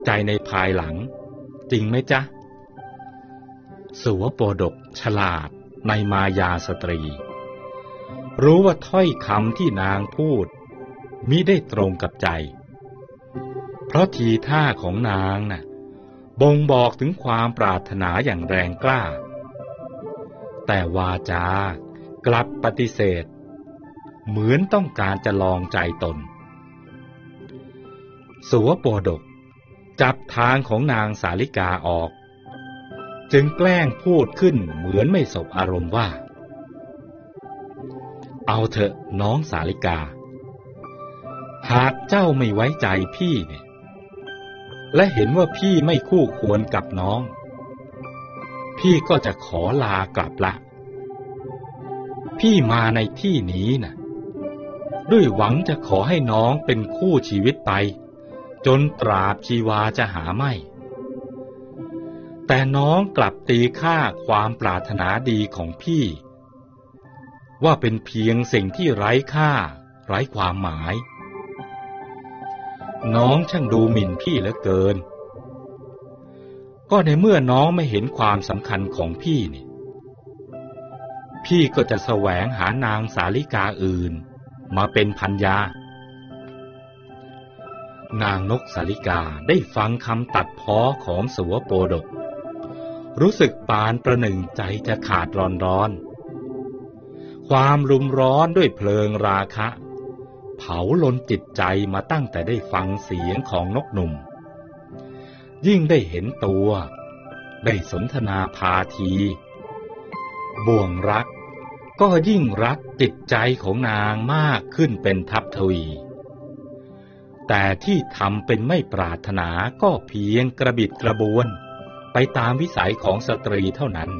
ใจในภายหลังจริงไหมจ๊ะสุวโปดกฉลาดในมายาสตรีรู้ว่าถ้อยคำที่นางพูดมิได้ตรงกับใจเพราะทีท่าของนางน่ะบ่งบอกถึงความปรารถนาอย่างแรงกล้าแต่วาจากลับปฏิเสธเหมือนต้องการจะลองใจตนสุวโปดกจับทางของนางสาลิกาออกจึงแกล้งพูดขึ้นเหมือนไม่สบอารมณ์ว่าเอาเถอะน้องสาลิกาหากเจ้าไม่ไว้ใจพี่เนี่ยและเห็นว่าพี่ไม่คู่ควรกับน้องพี่ก็จะขอลากลับละพี่มาในที่นี้น่ะด้วยหวังจะขอให้น้องเป็นคู่ชีวิตไปจนตราบชีวาจะหาไม่แต่น้องกลับตีค่าความปรารถนาดีของพี่ว่าเป็นเพียงสิ่งที่ไร้ค่าไร้ความหมายน้องช่างดูหมิ่นพี่เหลือเกินก็ในเมื่อน้องไม่เห็นความสำคัญของพี่นี่พี่ก็จะแสวงหานางสาลิกาอื่นมาเป็นภรรยานางนกสาลิกาได้ฟังคำตัดพ้อของสุวโปดกรู้สึกปานประหนึ่งใจจะขาดร้อนความรุมร้อนด้วยเพลิงราคะเผาลนจิตใจมาตั้งแต่ได้ฟังเสียงของนกหนุ่มยิ่งได้เห็นตัวได้สนทนาพาทีบ่วงรักก็ยิ่งรักจิตใจของนางมากขึ้นเป็นทัพทวีแต่ที่ทำเป็นไม่ปรารถนาก็เพียงกระบิดกระบวนไปตามวิสัยของสตรีเท่านั้น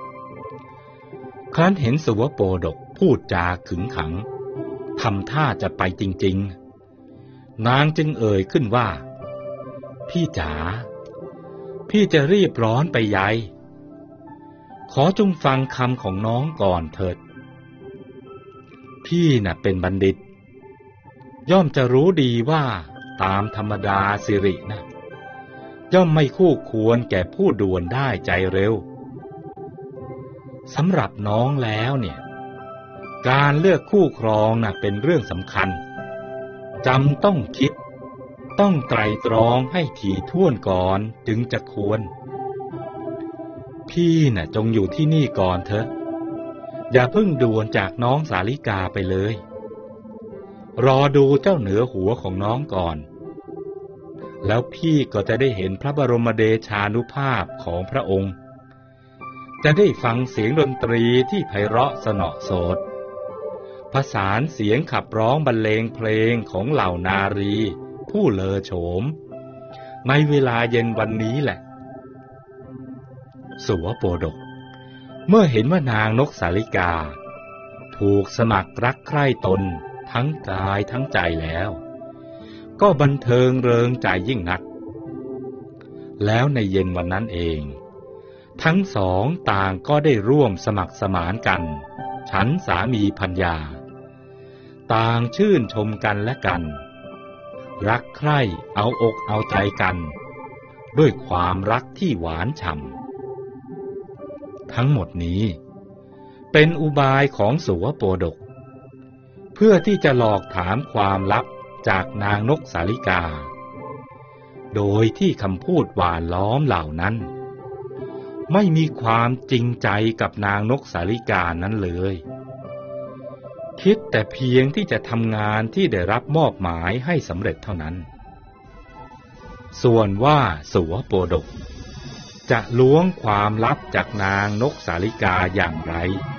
ครั้นเห็นสุวโปดกพูดจาขึงขังทำท่าจะไปจริงๆนางจึงเอ่ยขึ้นว่าพี่จ๋าพี่จะรีบร้อนไปใหญ่ขอจงฟังคำของน้องก่อนเถิดพี่น่ะเป็นบัณฑิตย่อมจะรู้ดีว่าตามธรรมดาสิรินะย่อมไม่คู่ควรแก่ผู้ด่วนได้ใจเร็วสำหรับน้องแล้วเนี่ยการเลือกคู่ครองน่ะเป็นเรื่องสำคัญจำต้องคิดต้องไตร่ตรองให้ถี่ถ้วนก่อนจึงจะควรพี่น่ะจงอยู่ที่นี่ก่อนเถอะอย่าเพิ่งด่วนจากน้องสาลิกาไปเลยรอดูเจ้าเหนือหัวของน้องก่อนแล้วพี่ก็จะได้เห็นพระบรมเดชานุภาพของพระองค์จะได้ฟังเสียงดนตรีที่ไพเราะสนอโสดผสานเสียงขับร้องบรรเลงเพลงของเหล่านารีผู้เลอโฉมในเวลาเย็นวันนี้แหละสุวโปดกเมื่อเห็นว่านางนกสาลิกาถูกสมัครรักใคร่ตนทั้งกายทั้งใจแล้วก็บันเทิงเริงใจยิ่งนักแล้วในเย็นวันนั้นเองทั้งสองต่างก็ได้ร่วมสมัครสมานกันฉันสามีภรรยาต่างชื่นชมกันและกันรักใคร่เอาอกเอาใจกันด้วยความรักที่หวานฉ่ำทั้งหมดนี้เป็นอุบายของสุวโปดกเพื่อที่จะหลอกถามความลับจากนางนกสาลิกาโดยที่คำพูดหวานล้อมเหล่านั้นไม่มีความจริงใจกับนางนกสาลิกานั้นเลยคิดแต่เพียงที่จะทำงานที่ได้รับมอบหมายให้สำเร็จเท่านั้นส่วนว่าสุวโปดกจะล้วงความลับจากนางนกสาลิกาอย่างไร